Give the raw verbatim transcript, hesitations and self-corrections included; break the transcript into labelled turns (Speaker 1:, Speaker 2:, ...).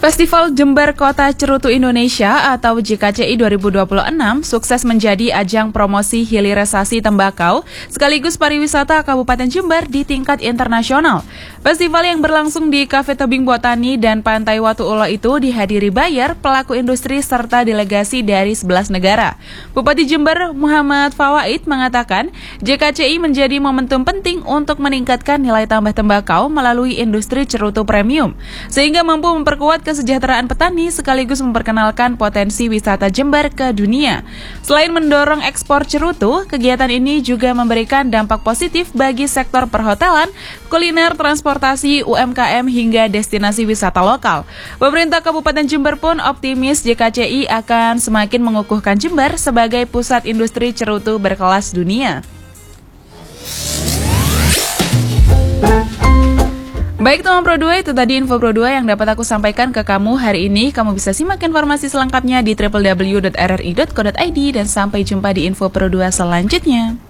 Speaker 1: Festival Jember Kota Cerutu Indonesia atau J K C I dua ribu dua puluh enam sukses menjadi ajang promosi hilirisasi tembakau sekaligus pariwisata Kabupaten Jember di tingkat internasional. Festival yang berlangsung di Kafe Tebing Botani dan Pantai Watu Ulo itu dihadiri buyer, pelaku industri serta delegasi dari sebelas negara. Bupati Jember Muhammad Fawaid mengatakan J K C I menjadi momentum penting untuk meningkatkan nilai tambah tembakau melalui industri cerutu premium sehingga mampu memperkuat kesejahteraan petani sekaligus memperkenalkan potensi wisata Jember ke dunia. Selain mendorong ekspor cerutu, kegiatan ini juga memberikan dampak positif bagi sektor perhotelan, kuliner, transportasi, U M K M hingga destinasi wisata lokal. Pemerintah Kabupaten Jember pun optimis J K C I akan semakin mengukuhkan Jember sebagai pusat industri cerutu berkelas dunia. Baik teman Pro dua, itu tadi info Pro dua yang dapat aku sampaikan ke kamu hari ini. Kamu bisa simak informasi selengkapnya di w w w titik r r i titik co titik i d dan sampai jumpa di info Pro dua selanjutnya.